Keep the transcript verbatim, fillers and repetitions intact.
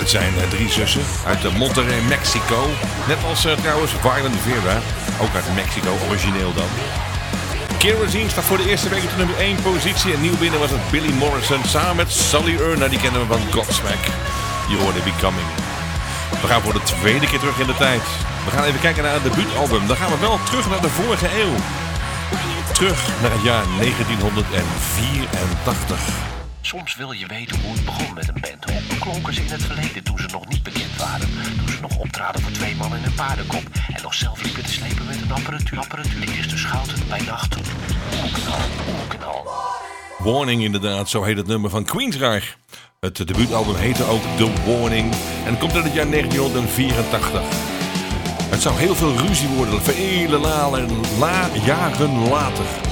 Het zijn uh, drie zussen uit uh, Monterrey, Mexico. Net als uh, trouwens Violent Vera, ook uit Mexico, origineel dan. Kerosene staat voor de eerste week op de nummer één positie. En nieuw binnen was het Billy Morrison samen met Sully Erna. Die kennen we van Godsmack. Je hoorde Becoming. We gaan voor de tweede keer terug in de tijd. We gaan even kijken naar het debuutalbum. Dan gaan we wel terug naar de vorige eeuw. Terug naar het jaar negentienhonderdvierentachtig. Soms wil je weten hoe het begon met een band. Hoe klonken ze in het verleden toen ze nog niet bekend waren? Toen ze nog optraden voor twee man en een paardenkop. En nog zelf liepen te slepen met een apparatuur. apparatuur. Dit is de Schouten bij nacht. Oekenal, oekenal. Warning inderdaad, zo heet het nummer van Queensrÿche. Het debuutalbum heette ook The Warning. En komt uit het jaar negentienhonderdvierentachtig. Het zou heel veel ruzie worden, vele la- la- jaren later.